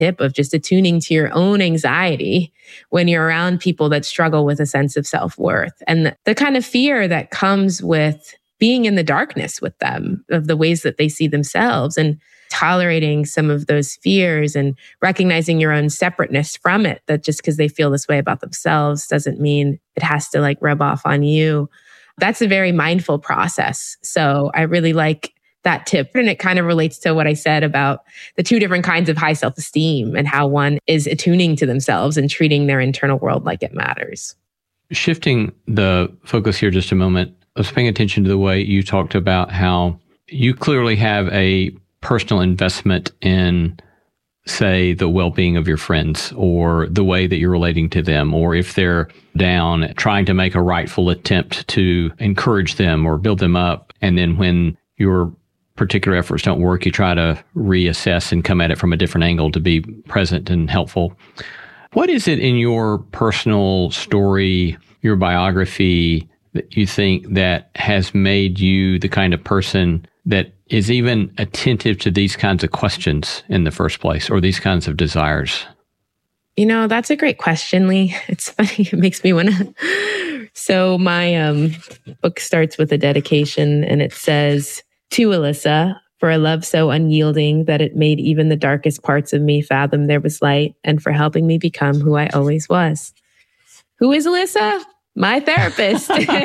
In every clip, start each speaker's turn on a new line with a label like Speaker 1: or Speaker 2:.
Speaker 1: tip of just attuning to your own anxiety when you're around people that struggle with a sense of self-worth and the kind of fear that comes with being in the darkness with them of the ways that they see themselves and tolerating some of those fears and recognizing your own separateness from it, that just because they feel this way about themselves doesn't mean it has to like rub off on you. That's a very mindful process. So I really like that tip. And it kind of relates to what I said about the two different kinds of high self-esteem and how one is attuning to themselves and treating their internal world like it matters.
Speaker 2: Shifting the focus here just a moment, I was paying attention to the way you talked about how you clearly have a personal investment in, say, the well-being of your friends or the way that you're relating to them, or if they're down, trying to make a rightful attempt to encourage them or build them up. And then when your particular efforts don't work, you try to reassess and come at it from a different angle to be present and helpful. What is it in your personal story, your biography, that you think that has made you the kind of person that is even attentive to these kinds of questions in the first place, or these kinds of desires?
Speaker 1: You know, that's a great question, Lee. It's funny. It makes me want to. So my book starts with a dedication, and it says, "To Alyssa, for a love so unyielding that it made even the darkest parts of me fathom there was light, and for helping me become who I always was." Who is Alyssa? My therapist.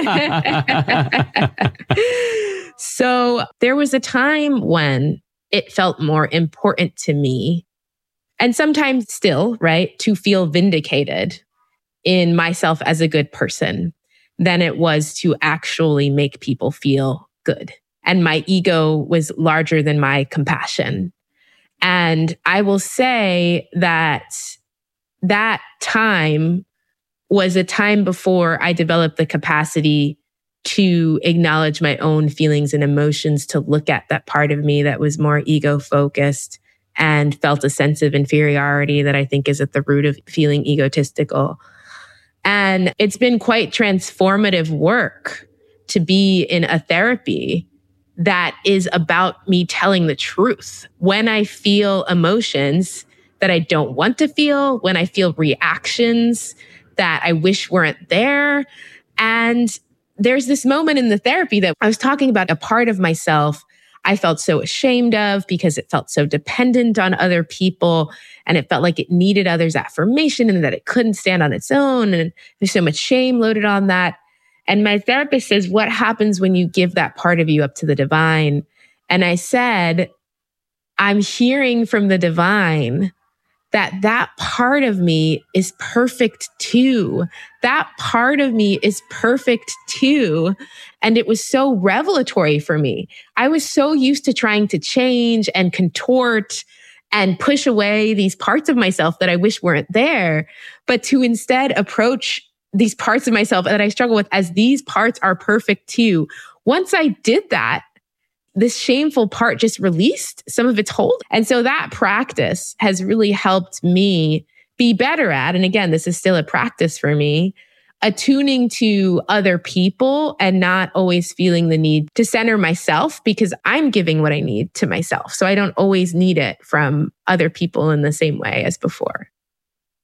Speaker 1: So there was a time when it felt more important to me, and sometimes still, right, to feel vindicated in myself as a good person than it was to actually make people feel good. And my ego was larger than my compassion. And I will say that that time was a time before I developed the capacity to acknowledge my own feelings and emotions, to look at that part of me that was more ego-focused and felt a sense of inferiority that I think is at the root of feeling egotistical. And it's been quite transformative work to be in a therapy that is about me telling the truth. When I feel emotions that I don't want to feel, when I feel reactions that I wish weren't there. And there's this moment in the therapy that I was talking about a part of myself I felt so ashamed of because it felt so dependent on other people, and it felt like it needed others' affirmation and that it couldn't stand on its own. And there's so much shame loaded on that. And my therapist says, what happens when you give that part of you up to the divine? And I said, I'm hearing from the divine that part of me is perfect too. That part of me is perfect too. And it was so revelatory for me. I was so used to trying to change and contort and push away these parts of myself that I wish weren't there, but to instead approach these parts of myself that I struggle with as these parts are perfect too. Once I did that, this shameful part just released some of its hold. And so that practice has really helped me be better at, and again, this is still a practice for me, attuning to other people and not always feeling the need to center myself because I'm giving what I need to myself. So I don't always need it from other people in the same way as before.